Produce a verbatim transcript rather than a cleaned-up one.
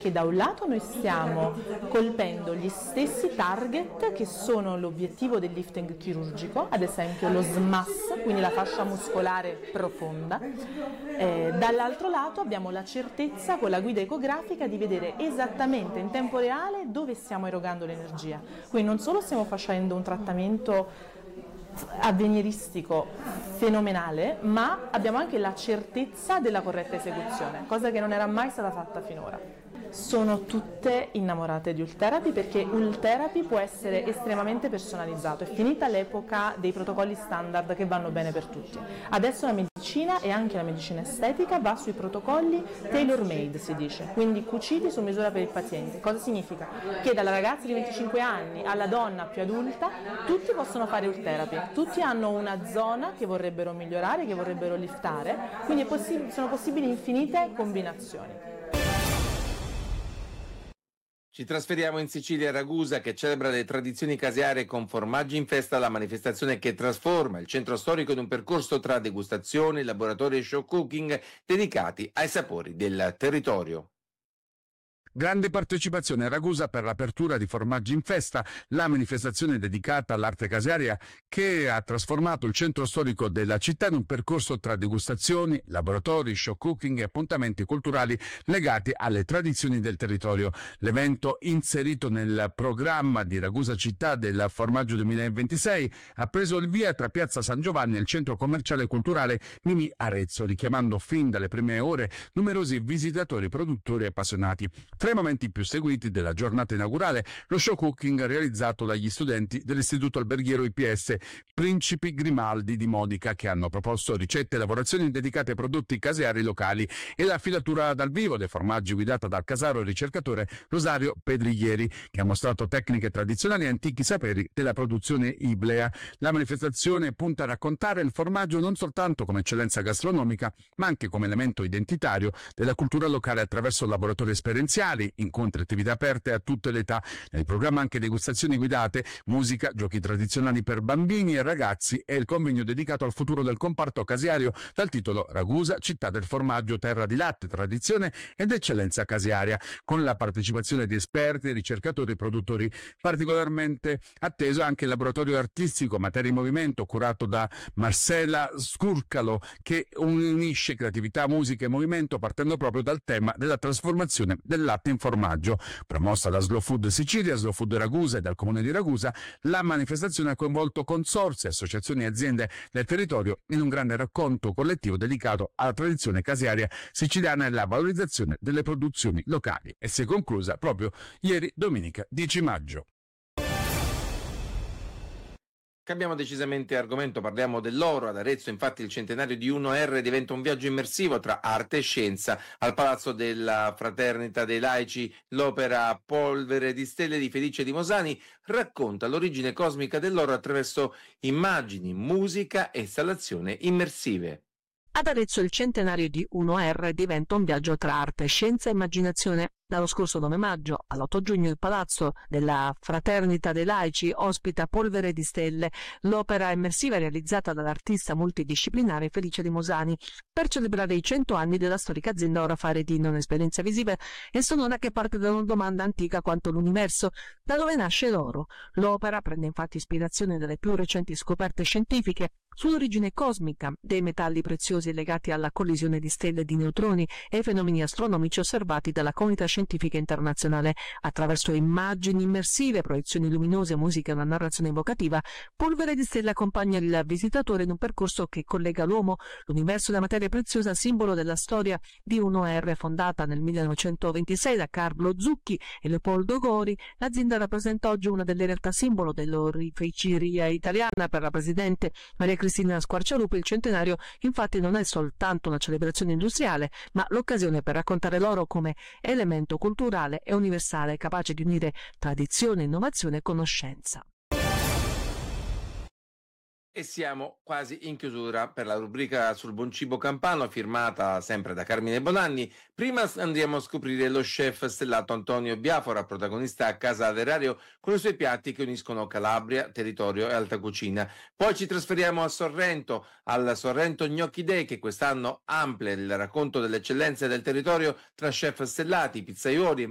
che da un lato noi stiamo colpendo gli stessi target che sono l'obiettivo del lifting chirurgico, ad esempio lo S M A S, quindi la fascia muscolare profonda. Eh, dall'altro lato abbiamo la certezza con la guida ecografica di vedere esattamente in tempo reale dove stiamo erogando l'energia. Quindi non solo stiamo facendo un trattamento avveniristico fenomenale, ma abbiamo anche la certezza della corretta esecuzione, cosa che non era mai stata fatta finora. Sono tutte innamorate di Ultherapy perché Ultherapy può essere estremamente personalizzato. È finita l'epoca dei protocolli standard che vanno bene per tutti. Adesso la medicina e anche la medicina estetica va sui protocolli tailor-made, si dice, quindi cuciti su misura per il paziente. Cosa significa? Che dalla ragazza di venticinque anni alla donna più adulta tutti possono fare Ultherapy, tutti hanno una zona che vorrebbero migliorare, che vorrebbero liftare, quindi è possi- sono possibili infinite combinazioni. Ci trasferiamo in Sicilia, a Ragusa, che celebra le tradizioni casearie con Formaggi in Festa, la manifestazione che trasforma il centro storico in un percorso tra degustazioni, laboratori e show cooking dedicati ai sapori del territorio. Grande partecipazione a Ragusa per l'apertura di Formaggi in Festa, la manifestazione dedicata all'arte casearia che ha trasformato il centro storico della città in un percorso tra degustazioni, laboratori, show cooking e appuntamenti culturali legati alle tradizioni del territorio. L'evento, inserito nel programma di Ragusa Città del Formaggio duemilaventisei, ha preso il via tra Piazza San Giovanni e il centro commerciale e culturale Mimi Arezzo, richiamando fin dalle prime ore numerosi visitatori, produttori e appassionati. Tra i momenti più seguiti della giornata inaugurale, lo show cooking realizzato dagli studenti dell'Istituto Alberghiero I P S Principi Grimaldi di Modica, che hanno proposto ricette e lavorazioni dedicate ai prodotti caseari locali, e la filatura dal vivo dei formaggi guidata dal casaro ricercatore Rosario Pedriglieri, che ha mostrato tecniche tradizionali e antichi saperi della produzione iblea. La manifestazione punta a raccontare il formaggio non soltanto come eccellenza gastronomica, ma anche come elemento identitario della cultura locale attraverso laboratori esperienziali, incontri e attività aperte a tutte le età. Nel programma anche degustazioni guidate, musica, giochi tradizionali per bambini e ragazzi e il convegno dedicato al futuro del comparto caseario dal titolo Ragusa, città del formaggio, terra di latte, tradizione ed eccellenza casearia, con la partecipazione di esperti, ricercatori e produttori. Particolarmente atteso anche il laboratorio artistico Materia in Movimento, curato da Marcella Scurcalo, che unisce creatività, musica e movimento partendo proprio dal tema della trasformazione del latte in formaggio. Promossa da Slow Food Sicilia, Slow Food Ragusa e dal Comune di Ragusa, la manifestazione ha coinvolto consorzi, associazioni e aziende del territorio in un grande racconto collettivo dedicato alla tradizione casearia siciliana e alla valorizzazione delle produzioni locali, e si è conclusa proprio ieri, domenica dieci maggio. Cambiamo decisamente argomento, parliamo dell'oro. Ad Arezzo, infatti, il centenario di uno erre diventa un viaggio immersivo tra arte e scienza. Al Palazzo della Fraternita dei Laici, l'opera Polvere di Stelle di Felice Di Mosani racconta l'origine cosmica dell'oro attraverso immagini, musica e installazioni immersive. Ad Arezzo il centenario di uno erre diventa un viaggio tra arte, scienza e immaginazione. Dallo scorso nove maggio all'otto giugno il Palazzo della Fraternita dei Laici ospita Polvere di Stelle, l'opera immersiva realizzata dall'artista multidisciplinare Felice Di Mosani per celebrare i cento anni della storica azienda Ora Fare Dino, un'esperienza visiva e sonora che parte da una domanda antica quanto l'universo: da dove nasce l'oro? L'opera prende infatti ispirazione dalle più recenti scoperte scientifiche sull'origine cosmica dei metalli preziosi legati alla collisione di stelle di neutroni e fenomeni astronomici osservati dalla comunità scientifica internazionale. Attraverso immagini immersive, proiezioni luminose, musica e una narrazione evocativa, Polvere di Stelle accompagna il visitatore in un percorso che collega l'uomo, l'universo e la materia preziosa, simbolo della storia di uno erre, fondata nel millenovecentoventisei da Carlo Zucchi e Leopoldo Gori. L'azienda rappresenta oggi una delle realtà simbolo dell'oreficeria italiana. Per la presidente Maria Cristina Squarcialupi il centenario infatti non è soltanto una celebrazione industriale, ma l'occasione per raccontare l'oro come elemento culturale e universale capace di unire tradizione, innovazione e conoscenza. E siamo quasi in chiusura per la rubrica sul buon cibo campano, firmata sempre da Carmine Bonanni. Prima andiamo a scoprire lo chef stellato Antonio Biafora, protagonista a Casa Verario, con i suoi piatti che uniscono Calabria, territorio e alta cucina. Poi ci trasferiamo a Sorrento, al Sorrento Gnocchi Day, che quest'anno amplia il racconto delle eccellenze del territorio tra chef stellati, pizzaioli e